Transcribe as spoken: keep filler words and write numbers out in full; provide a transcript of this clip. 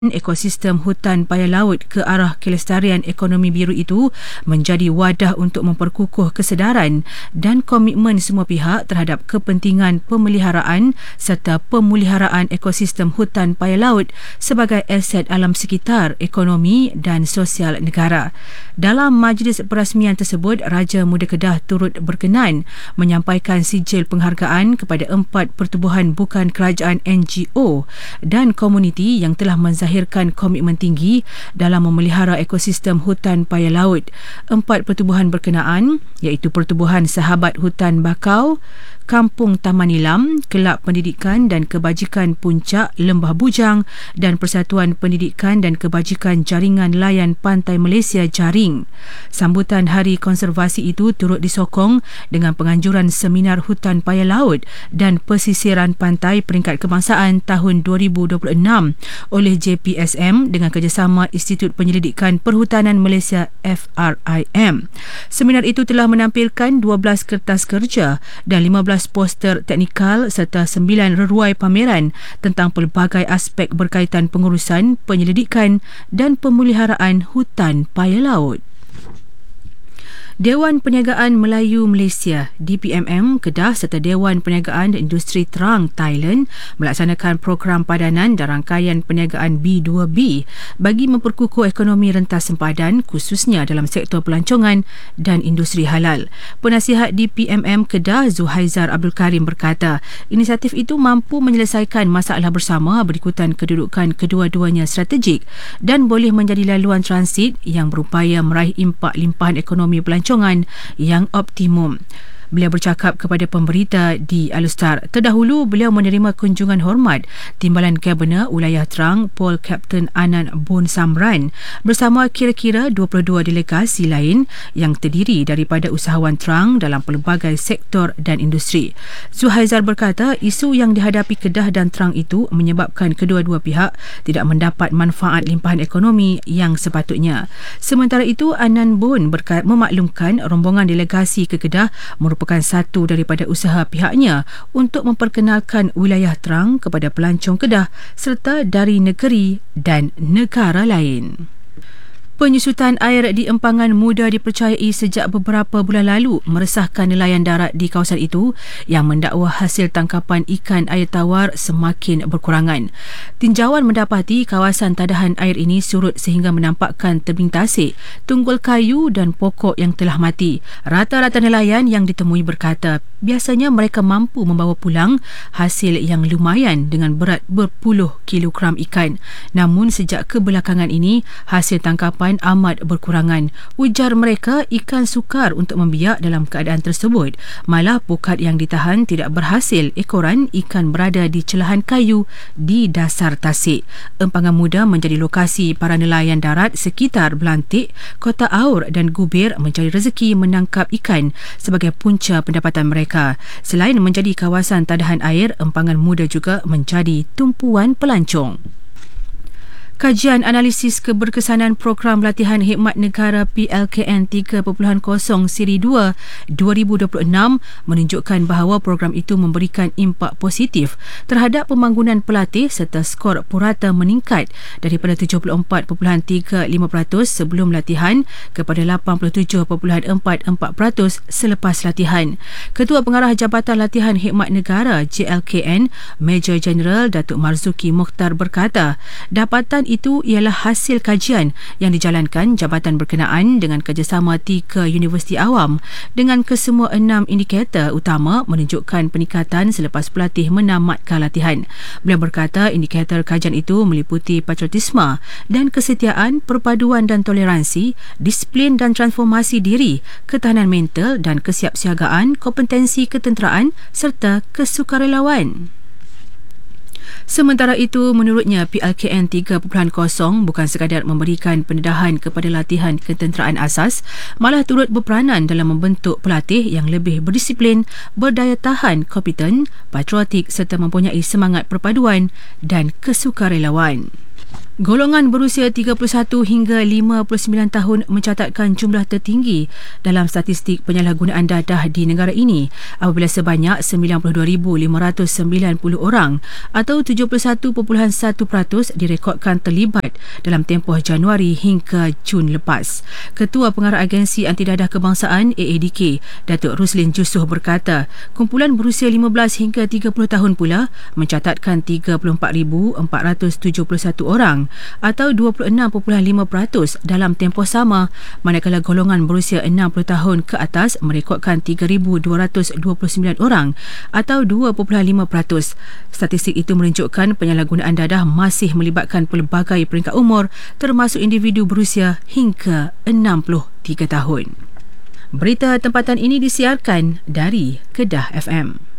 Ekosistem hutan paya laut ke arah kelestarian ekonomi biru itu menjadi wadah untuk memperkukuh kesedaran dan komitmen semua pihak terhadap kepentingan pemeliharaan serta pemuliharaan ekosistem hutan paya laut sebagai aset alam sekitar, ekonomi dan sosial negara. Dalam majlis perasmian tersebut, Raja Muda Kedah turut berkenan menyampaikan sijil penghargaan kepada empat pertubuhan bukan kerajaan N G O dan komuniti yang telah menzahirkan Zahirkan komitmen tinggi dalam memelihara ekosistem hutan paya laut. Empat pertubuhan berkenaan iaitu Pertubuhan Sahabat Hutan Bakau, Kampung Taman Nilam, Kelab Pendidikan dan Kebajikan Puncak Lembah Bujang dan Persatuan Pendidikan dan Kebajikan Jaringan Layan Pantai Malaysia Jaring. Sambutan Hari Konservasi itu turut disokong dengan penganjuran Seminar Hutan Paya Laut dan Pesisiran Pantai Peringkat Kebangsaan tahun dua ribu dua puluh enam oleh J P S M dengan kerjasama Institut Penyelidikan Perhutanan Malaysia F R I M. Seminar itu telah menampilkan dua belas kertas kerja dan lima belas poster teknikal serta sembilan reruai pameran tentang pelbagai aspek berkaitan pengurusan, penyelidikan dan pemeliharaan hutan paya laut. Dewan Perniagaan Melayu Malaysia D P M M Kedah serta Dewan Perniagaan Industri Terang Thailand melaksanakan program padanan dan rangkaian perniagaan B dua B bagi memperkukuh ekonomi rentas sempadan khususnya dalam sektor pelancongan dan industri halal. Penasihat D P M M Kedah Zuhaizar Abdul Karim berkata, inisiatif itu mampu menyelesaikan masalah bersama berikutan kedudukan kedua-duanya strategik dan boleh menjadi laluan transit yang berupaya meraih impak limpahan ekonomi pelancongan yang optimum. Beliau bercakap kepada pemberita di Alustar. Terdahulu, beliau menerima kunjungan hormat Timbalan Kabinet Wilayah Terang Pol Kapten Anan Bon Samran bersama kira-kira dua puluh dua delegasi lain yang terdiri daripada usahawan terang dalam pelbagai sektor dan industri. Zuhaizar berkata, isu yang dihadapi Kedah dan Terang itu menyebabkan kedua-dua pihak tidak mendapat manfaat limpahan ekonomi yang sepatutnya. Sementara itu, Anan Bon berkata, memaklumkan rombongan delegasi ke Kedah merupakan merupakan satu daripada usaha pihaknya untuk memperkenalkan wilayah Terang kepada pelancong Kedah serta dari negeri dan negara lain. Penyusutan air di empangan muda dipercayai sejak beberapa bulan lalu meresahkan nelayan darat di kawasan itu yang mendakwa hasil tangkapan ikan air tawar semakin berkurangan. Tinjauan mendapati kawasan tadahan air ini surut sehingga menampakkan tebing tasik, tunggul kayu dan pokok yang telah mati. Rata-rata nelayan yang ditemui berkata biasanya mereka mampu membawa pulang hasil yang lumayan dengan berat berpuluh kilogram ikan. Namun sejak kebelakangan ini hasil tangkapan amat berkurangan. Ujar mereka, ikan sukar untuk membiak dalam keadaan tersebut. Malah pukat yang ditahan tidak berhasil. Ekoran ikan berada di celahan kayu di dasar tasik. Empangan muda menjadi lokasi para nelayan darat sekitar Belantik, Kota Aur dan Gubir mencari rezeki menangkap ikan sebagai punca pendapatan mereka. Selain menjadi kawasan tadahan air, empangan muda juga menjadi tumpuan pelancong. Kajian analisis keberkesanan program latihan khidmat negara P L K N tiga titik kosong Siri dua dua ribu dua puluh enam menunjukkan bahawa program itu memberikan impak positif terhadap pembangunan pelatih serta skor purata meningkat daripada tujuh puluh empat perpuluhan tiga lima peratus sebelum latihan kepada lapan puluh tujuh perpuluhan empat empat peratus selepas latihan. Ketua Pengarah Jabatan Latihan Khidmat Negara J L K N, Major Jeneral Datuk Marzuki Mokhtar berkata, dapatan itu ialah hasil kajian yang dijalankan jabatan berkenaan dengan kerjasama tiga universiti awam dengan kesemua enam indikator utama menunjukkan peningkatan selepas pelatih menamatkan latihan. Beliau berkata indikator kajian itu meliputi patriotisme dan kesetiaan, perpaduan dan toleransi, disiplin dan transformasi diri, ketahanan mental dan kesiapsiagaan, kompetensi ketenteraan serta kesukarelawan. Sementara itu, menurutnya P L K N tiga titik kosong bukan sekadar memberikan pendedahan kepada latihan ketenteraan asas, malah turut berperanan dalam membentuk pelatih yang lebih berdisiplin, berdaya tahan, kompeten, patriotik serta mempunyai semangat perpaduan dan kesukarelawan. Golongan berusia tiga puluh satu hingga lima puluh sembilan tahun mencatatkan jumlah tertinggi dalam statistik penyalahgunaan dadah di negara ini apabila sebanyak sembilan puluh dua ribu lima ratus sembilan puluh orang atau tujuh puluh satu perpuluhan satu peratus direkodkan terlibat dalam tempoh Januari hingga Jun lepas. Ketua Pengarah Agensi Anti Dadah Kebangsaan A A D K, Datuk Ruslin Jussuh berkata, kumpulan berusia lima belas hingga tiga puluh tahun pula mencatatkan tiga puluh empat ribu empat ratus tujuh puluh satu orang atau dua puluh enam perpuluhan lima peratus dalam tempoh sama, manakala golongan berusia enam puluh tahun ke atas merekodkan tiga ribu dua ratus dua puluh sembilan orang atau dua perpuluhan lima peratus. Statistik itu menunjukkan penyalahgunaan dadah masih melibatkan pelbagai peringkat umur termasuk individu berusia hingga enam puluh tiga tahun. Berita tempatan ini disiarkan dari Kedah F M.